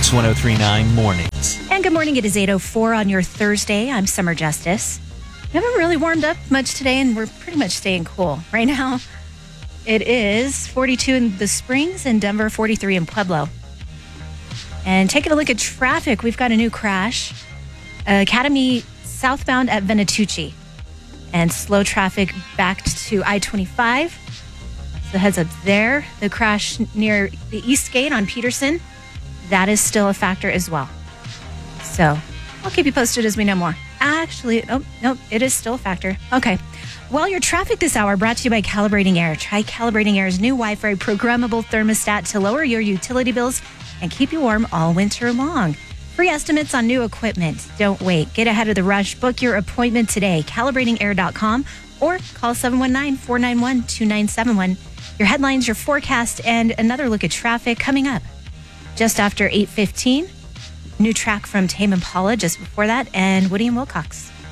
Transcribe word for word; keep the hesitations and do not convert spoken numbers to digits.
Kicks one oh three point nine Mornings. And good morning. It is eight oh four on your Thursday. I'm Summer Justice. We haven't really warmed up much today, and we're pretty much staying cool. Right now, it is forty-two in the Springs and Denver, forty-three in Pueblo. And taking a look at traffic, we've got a new crash. Academy southbound at Venatucci. And slow traffic back to I twenty-five. So heads up there. The crash near the East Gate on Peterson, that is still a factor as well. So I'll keep you posted as we know more. Actually, oh, no, it is still a factor. Okay. Well, your traffic this hour brought to you by Calibrating Air. Try Calibrating Air's new Wi-Fi programmable thermostat to lower your utility bills and keep you warm all winter long. Free estimates on new equipment. Don't wait. Get ahead of the rush. Book your appointment today. calibrating air dot com or call seven one nine, four nine one, two nine seven one. Your headlines, your forecast, and another look at traffic coming up just after eight fifteen. New track from Tame Impala just before that, and Woody and Wilcox.